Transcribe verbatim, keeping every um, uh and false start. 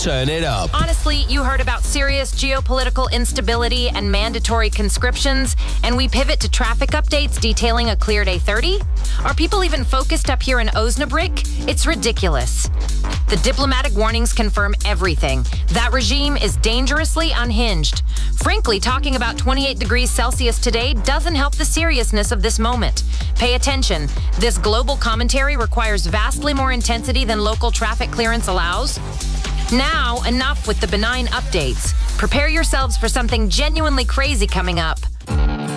Turn it up. Honestly, you heard about serious geopolitical instability and mandatory conscriptions, and we pivot to traffic updates detailing a cleared A thirty? Are people even focused up here in Osnabrück? It's ridiculous. The diplomatic warnings confirm everything. That regime is dangerously unhinged. Frankly, talking about twenty-eight degrees Celsius today doesn't help the seriousness of this moment. Pay attention. This global commentary requires vastly more intensity than local traffic clearance allows. Now, enough with the benign updates. Prepare yourselves for something genuinely crazy coming up.